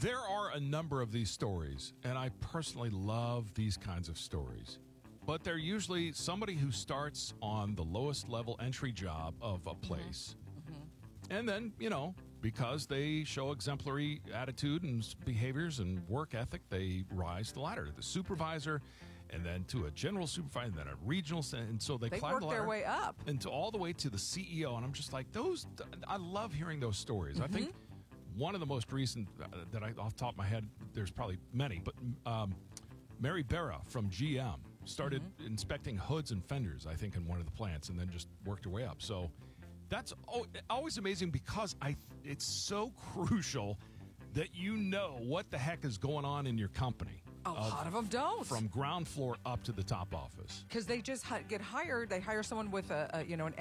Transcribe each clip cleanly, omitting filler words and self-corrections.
There are a number of these stories, and I personally love these kinds of stories. But they're usually somebody who starts on the lowest level entry job of a place. And then, because they show exemplary attitude and behaviors and work ethic, they rise the ladder to the supervisor, and then to a general supervisor, and then a regional. And so they climb the ladder. They work their way up. And all the way to the CEO. And I'm just like, I love hearing those stories. I think one of the most recent that off the top of my head, there's probably many, but Mary Barra from GM started inspecting hoods and fenders, I think, in one of the plants, and then just worked her way up. So that's always amazing because it's so crucial that you know what the heck is going on in your company. A lot of them don't. From ground floor up to the top office. Because they just get hired. They hire someone with an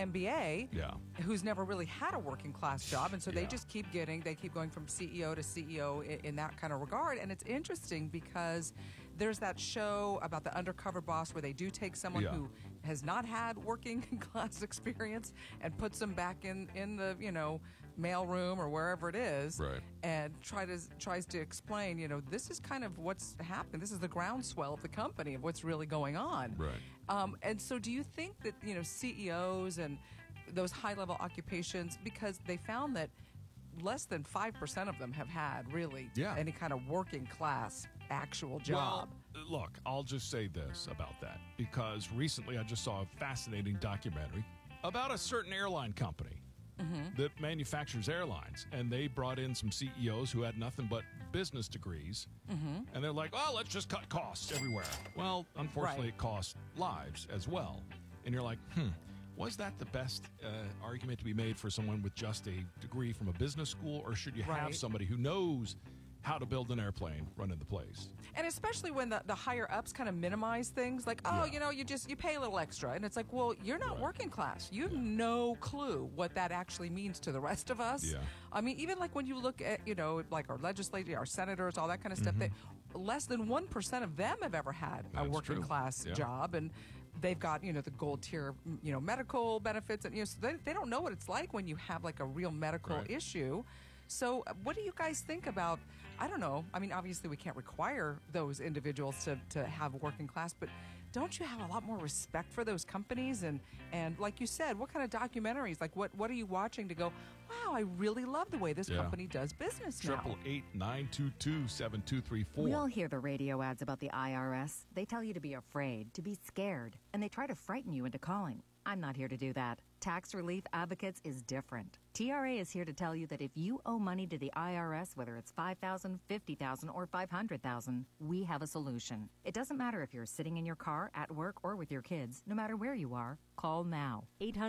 MBA who's never really had a working class job. And so they just keep going from CEO to CEO in that kind of regard. And it's interesting because there's that show about the undercover boss where they do take someone who has not had working class experience and puts them back in the, mail room or wherever it is. Right. And tries to explain, this is kind of what's happening. This is the groundswell of the company of what's really going on. Right. And so do you think that, CEOs and those high-level occupations, because they found that less than 5% of them have had really any kind of working class actual job? Well, look, I'll just say this about that, because recently I just saw a fascinating documentary about a certain airline company that manufactures airlines, and they brought in some CEOs who had nothing but business degrees, and they're like, oh, let's just cut costs everywhere. Well, unfortunately, it costs lives as well. And you're like, was that the best argument to be made for someone with just a degree from a business school, or should you have somebody who knows how to build an airplane running the place? And especially when the higher ups kind of minimize things like, you pay a little extra. And it's like, well, you're not working class. You have no clue what that actually means to the rest of us. Yeah. I mean, even like when you look at, like our legislators, our senators, all that kind of stuff, less than 1% of them have ever had a working class job. And they've got, the gold tier, medical benefits. And, so they don't know what it's like when you have like a real medical issue. So what do you guys think about, I don't know, I mean, obviously we can't require those individuals to have working class, but don't you have a lot more respect for those companies? And like you said, what kind of documentaries, like what are you watching to go, wow, I really love the way this company does business now? 888-922-7234. We all hear the radio ads about the IRS. They tell you to be afraid, to be scared, and they try to frighten you into calling. I'm not here to do that. Tax Relief Advocates is different. TRA is here to tell you that if you owe money to the IRS, whether it's $5,000, $50,000, or $500,000, we have a solution. It doesn't matter if you're sitting in your car, at work, or with your kids. No matter where you are, call now.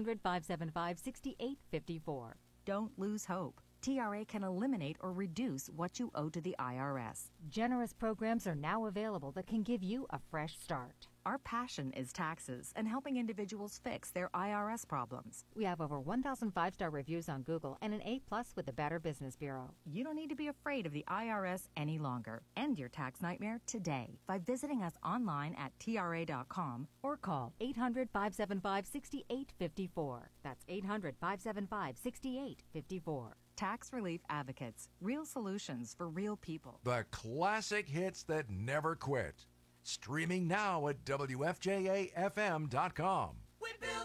800-575-6854. Don't lose hope. TRA can eliminate or reduce what you owe to the IRS. Generous programs are now available that can give you a fresh start. Our passion is taxes and helping individuals fix their IRS problems. We have over 1,000 5-star reviews on Google and an A+ with the Better Business Bureau. You don't need to be afraid of the IRS any longer. End your tax nightmare today by visiting us online at TRA.com or call 800-575-6854. That's 800-575-6854. Tax Relief Advocates. Real solutions for real people. The classic hits that never quit. Streaming now at WFJAFM.com.